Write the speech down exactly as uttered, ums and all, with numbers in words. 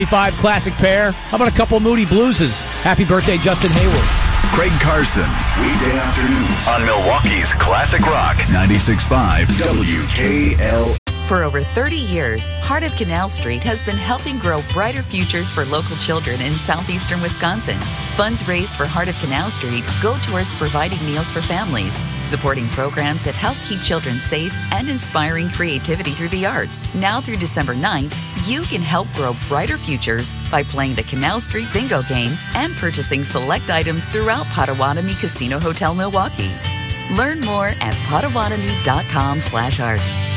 Five classic pair. How about a couple Moody Blueses? Happy birthday, Justin Hayward. Craig Carson, weekday afternoons on Milwaukee's Classic Rock ninety-six point five W K L. For over thirty years, Heart of Canal Street has been helping grow brighter futures for local children in southeastern Wisconsin. Funds raised for Heart of Canal Street go towards providing meals for families, supporting programs that help keep children safe, and inspiring creativity through the arts. Now through December ninth, you can help grow brighter futures by playing the Canal Street Bingo game and purchasing select items throughout Potawatomi Casino Hotel Milwaukee. Learn more at potawatomi dot com slash art.